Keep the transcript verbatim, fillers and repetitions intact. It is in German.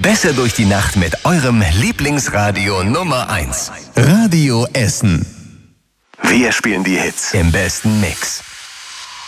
Besser durch die Nacht mit eurem Lieblingsradio Nummer eins. Radio Essen. Wir spielen die Hits im besten Mix.